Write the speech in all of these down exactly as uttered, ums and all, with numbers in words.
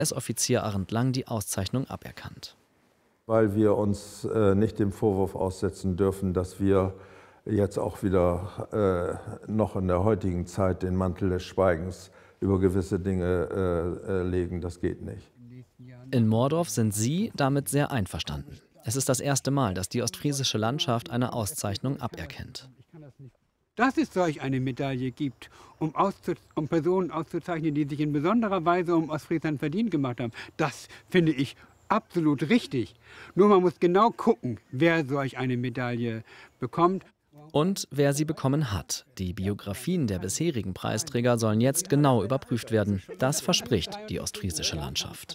Offizier Arend Lang die Auszeichnung aberkannt. Weil wir uns äh, nicht dem Vorwurf aussetzen dürfen, dass wir jetzt auch wieder äh, noch in der heutigen Zeit den Mantel des Schweigens über gewisse Dinge äh, legen. Das geht nicht. In Mordorf sind Sie damit sehr einverstanden. Es ist das erste Mal, dass die ostfriesische Landschaft eine Auszeichnung aberkennt. Dass es solch eine Medaille gibt, um, um Personen auszuzeichnen, die sich in besonderer Weise um Ostfriesland verdient gemacht haben, das finde ich absolut richtig. Nur man muss genau gucken, wer solch eine Medaille bekommt. Und wer sie bekommen hat. Die Biografien der bisherigen Preisträger sollen jetzt genau überprüft werden. Das verspricht die ostfriesische Landschaft.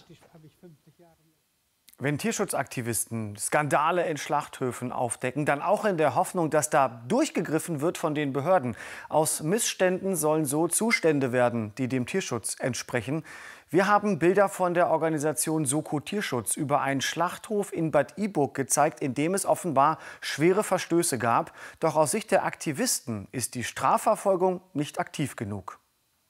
Wenn Tierschutzaktivisten Skandale in Schlachthöfen aufdecken, dann auch in der Hoffnung, dass da durchgegriffen wird von den Behörden. Aus Missständen sollen so Zustände werden, die dem Tierschutz entsprechen. Wir haben Bilder von der Organisation Soko Tierschutz über einen Schlachthof in Bad Iburg gezeigt, in dem es offenbar schwere Verstöße gab. Doch aus Sicht der Aktivisten ist die Strafverfolgung nicht aktiv genug.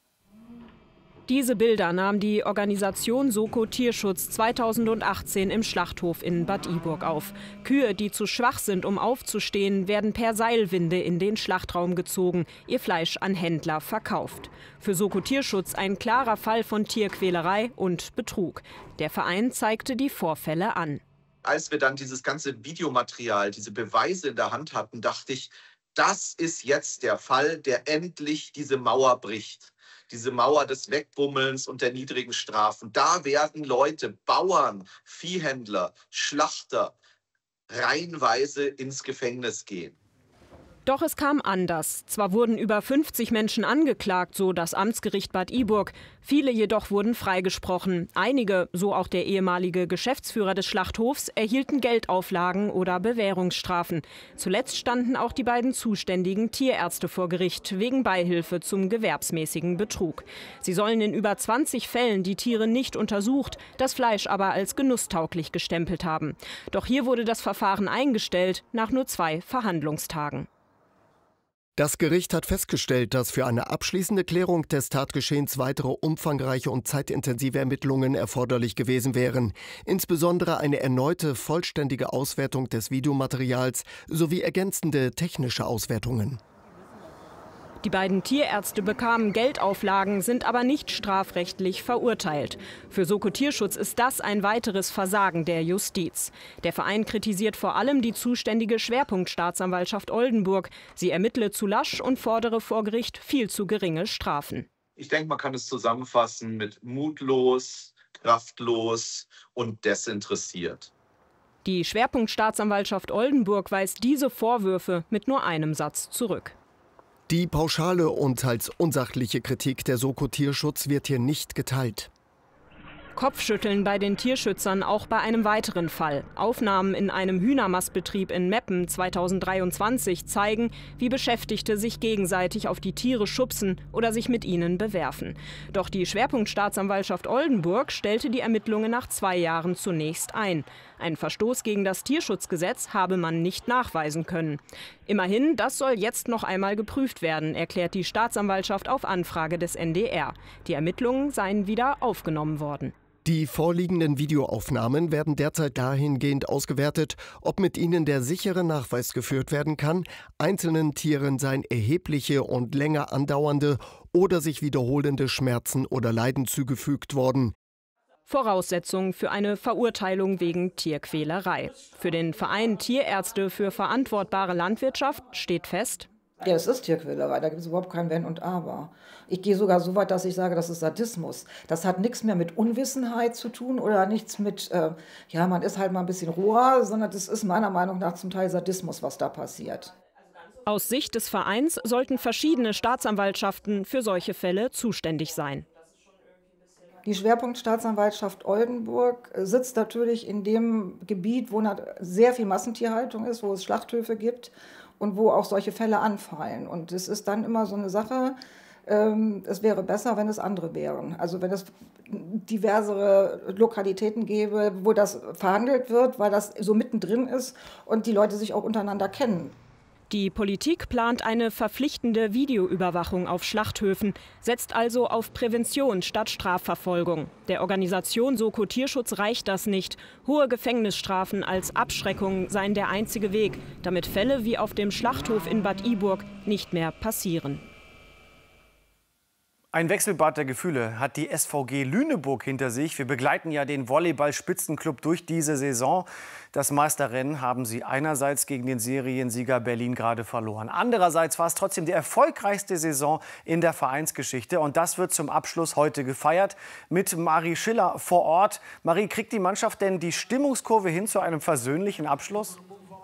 Diese Bilder nahm die Organisation Soko Tierschutz zweitausendachtzehn im Schlachthof in Bad Iburg auf. Kühe, die zu schwach sind, um aufzustehen, werden per Seilwinde in den Schlachtraum gezogen, ihr Fleisch an Händler verkauft. Für Soko Tierschutz ein klarer Fall von Tierquälerei und Betrug. Der Verein zeigte die Vorfälle an. Als wir dann dieses ganze Videomaterial, diese Beweise in der Hand hatten, dachte ich, das ist jetzt der Fall, der endlich diese Mauer bricht. Diese Mauer des Wegbummelns und der niedrigen Strafen. Da werden Leute, Bauern, Viehhändler, Schlachter reihenweise ins Gefängnis gehen. Doch es kam anders. Zwar wurden über fünfzig Menschen angeklagt, so das Amtsgericht Bad Iburg. Viele jedoch wurden freigesprochen. Einige, so auch der ehemalige Geschäftsführer des Schlachthofs, erhielten Geldauflagen oder Bewährungsstrafen. Zuletzt standen auch die beiden zuständigen Tierärzte vor Gericht wegen Beihilfe zum gewerbsmäßigen Betrug. Sie sollen in über zwanzig Fällen die Tiere nicht untersucht, das Fleisch aber als genusstauglich gestempelt haben. Doch hier wurde das Verfahren eingestellt nach nur zwei Verhandlungstagen. Das Gericht hat festgestellt, dass für eine abschließende Klärung des Tatgeschehens weitere umfangreiche und zeitintensive Ermittlungen erforderlich gewesen wären. Insbesondere eine erneute vollständige Auswertung des Videomaterials sowie ergänzende technische Auswertungen. Die beiden Tierärzte bekamen Geldauflagen, sind aber nicht strafrechtlich verurteilt. Für Soko Tierschutz ist das ein weiteres Versagen der Justiz. Der Verein kritisiert vor allem die zuständige Schwerpunktstaatsanwaltschaft Oldenburg. Sie ermittle zu lasch und fordere vor Gericht viel zu geringe Strafen. Ich denke, man kann es zusammenfassen mit mutlos, kraftlos und desinteressiert. Die Schwerpunktstaatsanwaltschaft Oldenburg weist diese Vorwürfe mit nur einem Satz zurück. Die pauschale und teils unsachliche Kritik der Soko Tierschutz wird hier nicht geteilt. Kopfschütteln bei den Tierschützern auch bei einem weiteren Fall. Aufnahmen in einem Hühnermastbetrieb in Meppen zweitausenddreiundzwanzig zeigen, wie Beschäftigte sich gegenseitig auf die Tiere schubsen oder sich mit ihnen bewerfen. Doch die Schwerpunktstaatsanwaltschaft Oldenburg stellte die Ermittlungen nach zwei Jahren zunächst ein. Einen Verstoß gegen das Tierschutzgesetz habe man nicht nachweisen können. Immerhin, das soll jetzt noch einmal geprüft werden, erklärt die Staatsanwaltschaft auf Anfrage des N D R. Die Ermittlungen seien wieder aufgenommen worden. Die vorliegenden Videoaufnahmen werden derzeit dahingehend ausgewertet, ob mit ihnen der sichere Nachweis geführt werden kann, einzelnen Tieren seien erhebliche und länger andauernde oder sich wiederholende Schmerzen oder Leiden zugefügt worden. Voraussetzung für eine Verurteilung wegen Tierquälerei. Für den Verein Tierärzte für verantwortbare Landwirtschaft steht fest: Ja, es ist Tierquälerei, da gibt es überhaupt kein Wenn und Aber. Ich gehe sogar so weit, dass ich sage, das ist Sadismus. Das hat nichts mehr mit Unwissenheit zu tun oder nichts mit, äh, ja, man ist halt mal ein bisschen roher, sondern das ist meiner Meinung nach zum Teil Sadismus, was da passiert. Aus Sicht des Vereins sollten verschiedene Staatsanwaltschaften für solche Fälle zuständig sein. Die Schwerpunktstaatsanwaltschaft Oldenburg sitzt natürlich in dem Gebiet, wo sehr viel Massentierhaltung ist, wo es Schlachthöfe gibt und wo auch solche Fälle anfallen. Und es ist dann immer so eine Sache, ähm, es wäre besser, wenn es andere wären. Also wenn es diversere Lokalitäten gäbe, wo das verhandelt wird, weil das so mittendrin ist und die Leute sich auch untereinander kennen. Die Politik plant eine verpflichtende Videoüberwachung auf Schlachthöfen, setzt also auf Prävention statt Strafverfolgung. Der Organisation Soko Tierschutz reicht das nicht. Hohe Gefängnisstrafen als Abschreckung seien der einzige Weg, damit Fälle wie auf dem Schlachthof in Bad Iburg nicht mehr passieren. Ein Wechselbad der Gefühle hat die S V G Lüneburg hinter sich. Wir begleiten ja den Volleyball-Spitzenclub durch diese Saison. Das Meisterrennen haben sie einerseits gegen den Seriensieger Berlin gerade verloren. Andererseits war es trotzdem die erfolgreichste Saison in der Vereinsgeschichte. Und das wird zum Abschluss heute gefeiert mit Marie Schiller vor Ort. Marie, kriegt die Mannschaft denn die Stimmungskurve hin zu einem versöhnlichen Abschluss?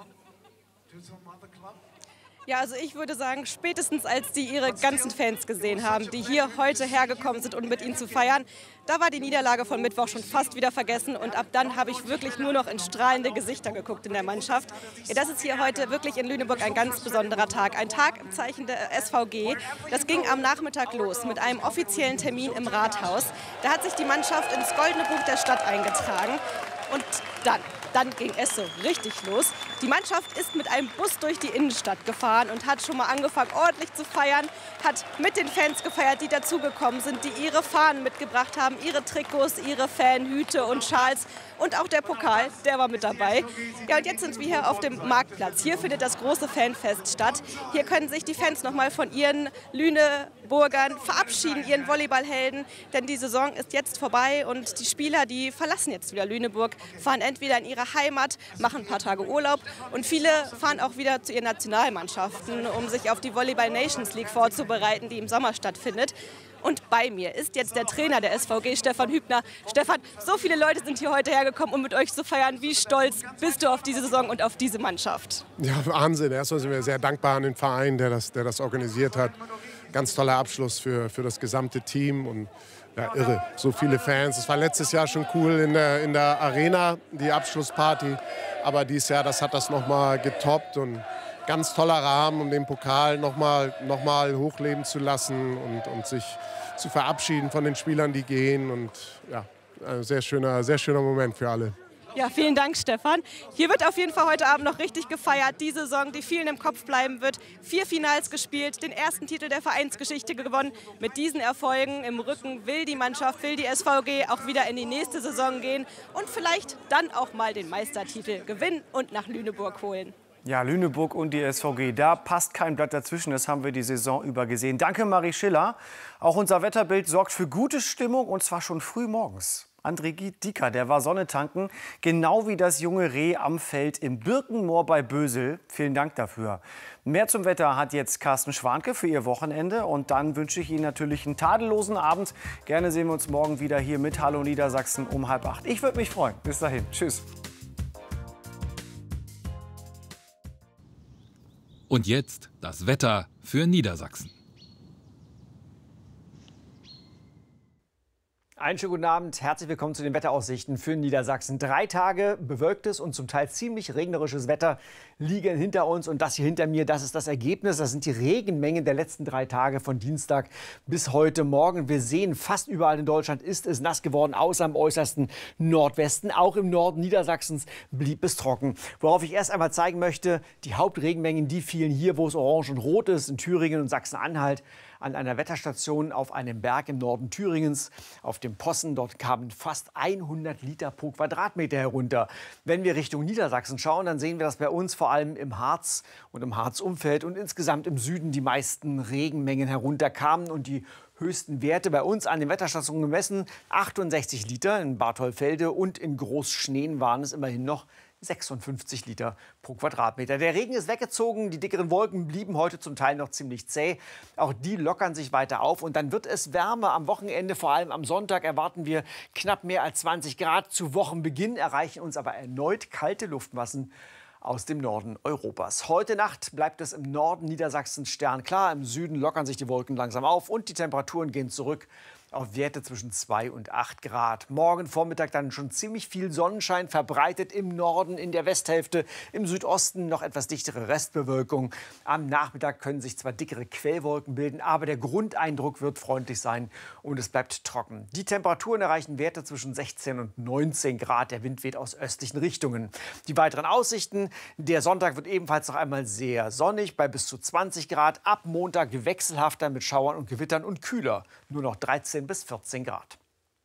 Ja, also ich würde sagen, spätestens als die ihre ganzen Fans gesehen haben, die hier heute hergekommen sind, um mit ihnen zu feiern, da war die Niederlage von Mittwoch schon fast wieder vergessen. Und ab dann habe ich wirklich nur noch in strahlende Gesichter geguckt in der Mannschaft. Ja, das ist hier heute wirklich in Lüneburg ein ganz besonderer Tag. Ein Tag im Zeichen der S V G. Das ging am Nachmittag los mit einem offiziellen Termin im Rathaus. Da hat sich die Mannschaft ins Goldene Buch der Stadt eingetragen. Und dann, dann ging es so richtig los. Die Mannschaft ist mit einem Bus durch die Innenstadt gefahren und hat schon mal angefangen, ordentlich zu feiern. Hat mit den Fans gefeiert, die dazugekommen sind, die ihre Fahnen mitgebracht haben, ihre Trikots, ihre Fanhüte und Schals. Und auch der Pokal, der war mit dabei. Ja, und jetzt sind wir hier auf dem Marktplatz. Hier findet das große Fanfest statt. Hier können sich die Fans noch mal von ihren Lüneburgern verabschieden, ihren Volleyballhelden. Denn die Saison ist jetzt vorbei und die Spieler, die verlassen jetzt wieder Lüneburg, fahren entweder in ihre Heimat, machen ein paar Tage Urlaub. Und viele fahren auch wieder zu ihren Nationalmannschaften, um sich auf die Volleyball Nations League vorzubereiten, die im Sommer stattfindet. Und bei mir ist jetzt der Trainer der S V G, Stefan Hübner. Stefan, so viele Leute sind hier heute hergekommen, um mit euch zu feiern. Wie stolz bist du auf diese Saison und auf diese Mannschaft? Ja, Wahnsinn. Erstmal sind wir sehr dankbar an den Verein, der das, der das organisiert hat. Ganz toller Abschluss für, für das gesamte Team. Und ja, irre, so viele Fans. Es war letztes Jahr schon cool in der, in der Arena, die Abschlussparty. Aber dieses Jahr, das hat das noch mal getoppt. Und ganz toller Rahmen, um den Pokal noch mal, noch mal hochleben zu lassen und, und sich zu verabschieden von den Spielern, die gehen. Und ja, ein sehr schöner, sehr schöner Moment für alle. Ja, vielen Dank, Stefan. Hier wird auf jeden Fall heute Abend noch richtig gefeiert. Die Saison, die vielen im Kopf bleiben wird. Vier Finals gespielt, den ersten Titel der Vereinsgeschichte gewonnen. Mit diesen Erfolgen im Rücken will die Mannschaft, will die S V G auch wieder in die nächste Saison gehen und vielleicht dann auch mal den Meistertitel gewinnen und nach Lüneburg holen. Ja, Lüneburg und die S V G, da passt kein Blatt dazwischen. Das haben wir die Saison über gesehen. Danke, Marie Schiller. Auch unser Wetterbild sorgt für gute Stimmung, und zwar schon früh morgens. André Dieker, der war Sonne tanken, genau wie das junge Reh am Feld im Birkenmoor bei Bösel. Vielen Dank dafür. Mehr zum Wetter hat jetzt Carsten Schwanke für Ihr Wochenende. Und dann wünsche ich Ihnen natürlich einen tadellosen Abend. Gerne sehen wir uns morgen wieder hier mit Hallo Niedersachsen um halb acht. Ich würde mich freuen. Bis dahin. Tschüss. Und jetzt das Wetter für Niedersachsen. Einen schönen guten Abend, herzlich willkommen zu den Wetteraussichten für Niedersachsen. Drei Tage bewölktes und zum Teil ziemlich regnerisches Wetter liegen hinter uns. Und das hier hinter mir, das ist das Ergebnis. Das sind die Regenmengen der letzten drei Tage von Dienstag bis heute Morgen. Wir sehen, fast überall in Deutschland ist es nass geworden, außer im äußersten Nordwesten. Auch im Norden Niedersachsens blieb es trocken. Worauf ich erst einmal zeigen möchte, die Hauptregenmengen, die fielen hier, wo es orange und rot ist, in Thüringen und Sachsen-Anhalt, an einer Wetterstation auf einem Berg im Norden Thüringens, auf dem Possen. Dort kamen fast hundert Liter pro Quadratmeter herunter. Wenn wir Richtung Niedersachsen schauen, dann sehen wir, dass bei uns vor allem im Harz und im Harzumfeld und insgesamt im Süden die meisten Regenmengen herunterkamen und die höchsten Werte bei uns an den Wetterstationen gemessen. achtundsechzig Liter in Bartholfelde und in Großschneen waren es immerhin noch sechsundfünfzig Liter pro Quadratmeter. Der Regen ist weggezogen, die dickeren Wolken blieben heute zum Teil noch ziemlich zäh. Auch die lockern sich weiter auf und dann wird es wärmer. Am Wochenende, vor allem am Sonntag, erwarten wir knapp mehr als zwanzig Grad. Zu Wochenbeginn erreichen uns aber erneut kalte Luftmassen aus dem Norden Europas. Heute Nacht bleibt es im Norden Niedersachsens sternklar. Im Süden lockern sich die Wolken langsam auf und die Temperaturen gehen zurück auf Werte zwischen zwei und acht Grad. Morgen Vormittag dann schon ziemlich viel Sonnenschein verbreitet im Norden, in der Westhälfte, im Südosten noch etwas dichtere Restbewölkung. Am Nachmittag können sich zwar dickere Quellwolken bilden, aber der Grundeindruck wird freundlich sein und es bleibt trocken. Die Temperaturen erreichen Werte zwischen sechzehn und neunzehn Grad. Der Wind weht aus östlichen Richtungen. Die weiteren Aussichten: Der Sonntag wird ebenfalls noch einmal sehr sonnig bei bis zu zwanzig Grad. Ab Montag wechselhafter mit Schauern und Gewittern und kühler, nur noch dreizehn bis vierzehn Grad.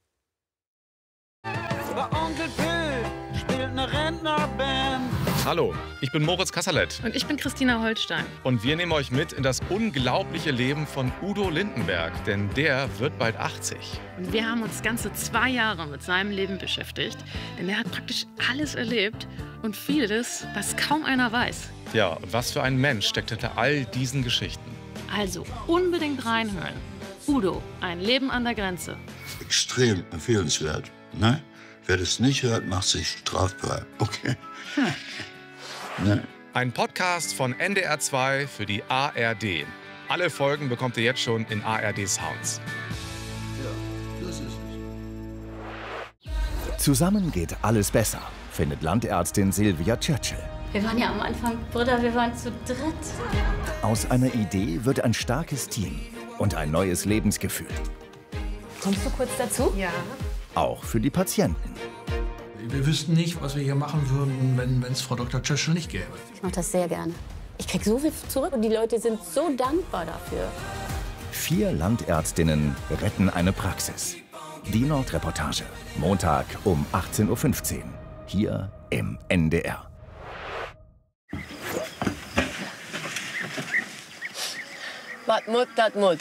Der Onkel Phil spielt eine Rentnerband. Hallo, ich bin Moritz Kasserlet. Und ich bin Christina Holstein. Und wir nehmen euch mit in das unglaubliche Leben von Udo Lindenberg, denn der wird bald achtzig. Und wir haben uns ganze zwei Jahre mit seinem Leben beschäftigt, denn er hat praktisch alles erlebt und vieles, was kaum einer weiß. Ja, und was für ein Mensch steckt hinter all diesen Geschichten. Also unbedingt reinhören. Udo, ein Leben an der Grenze. Extrem empfehlenswert. Ne? Wer das nicht hört, macht sich strafbar. Okay. Hm. Ne? Ein Podcast von N D R zwei für die A R D. Alle Folgen bekommt ihr jetzt schon in A R D Sounds. Ja, das ist es. Zusammen geht alles besser, findet Landärztin Sylvia Churchill. Wir waren ja am Anfang, Britta, wir waren zu dritt. Aus einer Idee wird ein starkes Team und ein neues Lebensgefühl. Kommst du kurz dazu? Ja. Auch für die Patienten. Wir wüssten nicht, was wir hier machen würden, wenn es Frau Doktor Churchill nicht gäbe. Ich mache das sehr gerne. Ich krieg so viel zurück und die Leute sind so dankbar dafür. Vier Landärztinnen retten eine Praxis. Die Nordreportage. Montag um achtzehn Uhr fünfzehn. Hier im N D R. Was Mut, dat Mut.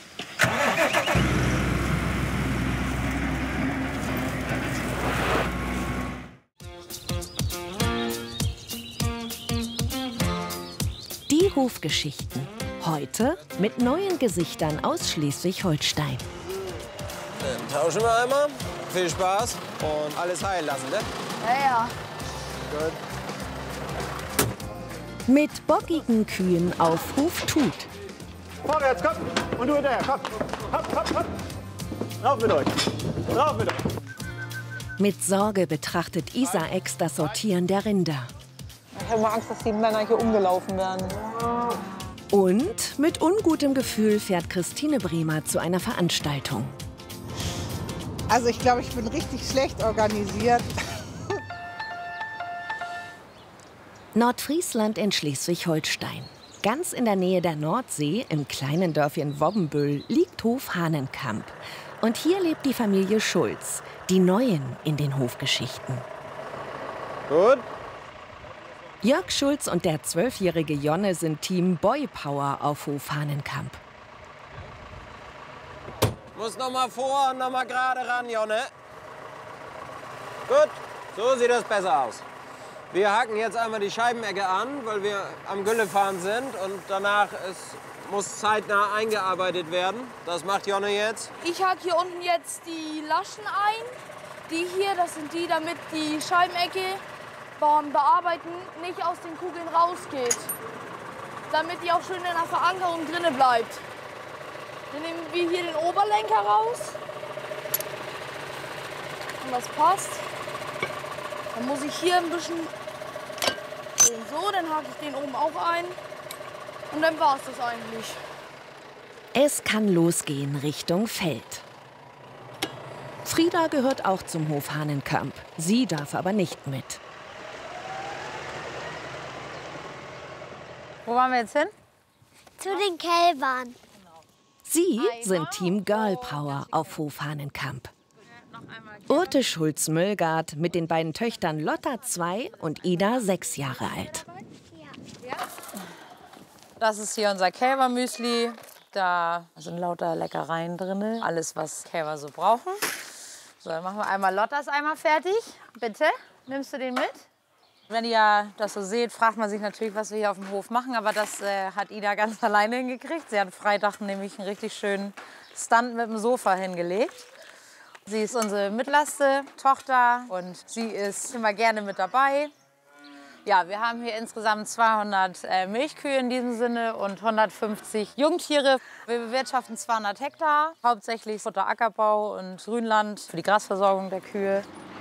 Die Hofgeschichten. Heute mit neuen Gesichtern aus Schleswig-Holstein. Dann tauschen wir einmal. Viel Spaß und alles heil lassen, ne? Ja, ja. Gut. Mit bockigen Kühen auf Hof Tut. Vorwärts, komm! Und du hinterher, komm! Hopp, hopp, hopp! Rauf mit euch! Rauf mit euch! Mit Sorge betrachtet Isaacs das Sortieren der Rinder. Ich habe mal Angst, dass die Männer hier umgelaufen werden. Und mit ungutem Gefühl fährt Christine Bremer zu einer Veranstaltung. Also ich glaube, ich bin richtig schlecht organisiert. Nordfriesland in Schleswig-Holstein. Ganz in der Nähe der Nordsee, im kleinen Dörfchen Wobbenbüll, liegt Hof Hahnenkamp. Und hier lebt die Familie Schulz, die Neuen in den Hofgeschichten. Gut. Jörg Schulz und der zwölfjährige Jonne sind Team Boy Power auf Hof Hahnenkamp. Muss noch mal vor und noch mal gerade ran, Jonne. Gut, so sieht das besser aus. Wir hacken jetzt einmal die Scheibenecke an, weil wir am Güllefahren sind. Und danach es muss zeitnah eingearbeitet werden. Das macht Jonne jetzt. Ich hake hier unten jetzt die Laschen ein. Die hier, das sind die, damit die Scheibenecke beim Bearbeiten nicht aus den Kugeln rausgeht. Damit die auch schön in der Verankerung drinne bleibt. Dann nehmen wir hier den Oberlenker raus. Und das passt. Dann muss ich hier ein bisschen so, dann hake ich den oben auch ein. Und dann war es das eigentlich. Es kann losgehen Richtung Feld. Frieda gehört auch zum Hof Hahnenkamp. Sie darf aber nicht mit. Wo waren wir jetzt hin? Zu den Kälbern. Sie sind Team Girl Power auf Hof Hahnenkamp. Urte Schulz-Müllgard mit den beiden Töchtern Lotta zwei und Ida sechs Jahre alt. Das ist hier unser Kälbermüsli. Da sind lauter Leckereien drin. Alles, was Kälber so brauchen. So, dann machen wir einmal Lottas einmal fertig. Bitte, nimmst du den mit? Wenn ihr das so seht, fragt man sich natürlich, was wir hier auf dem Hof machen. Aber das äh, hat Ida ganz alleine hingekriegt. Sie hat Freitag nämlich einen richtig schönen Stand mit dem Sofa hingelegt. Sie ist unsere mittlerste Tochter und sie ist immer gerne mit dabei. Ja, wir haben hier insgesamt zweihundert äh, Milchkühe in diesem Sinne und hundertfünfzig Jungtiere. Wir bewirtschaften zweihundert Hektar, hauptsächlich Futterackerbau und Grünland für die Grasversorgung der Kühe.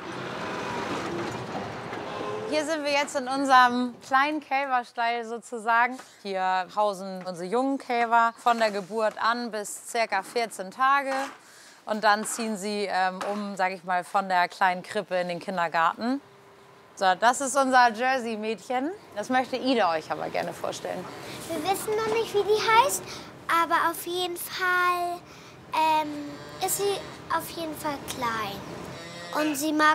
Hier sind wir jetzt in unserem kleinen Kälberstall sozusagen. Hier hausen unsere jungen Kälber von der Geburt an bis ca. vierzehn Tage. Und dann ziehen sie ähm, um, sage ich mal, von der kleinen Krippe in den Kindergarten. So, das ist unser Jersey-Mädchen. Das möchte Ida euch aber gerne vorstellen. Wir wissen noch nicht, wie die heißt, aber auf jeden Fall ähm, ist sie auf jeden Fall klein. Und sie mag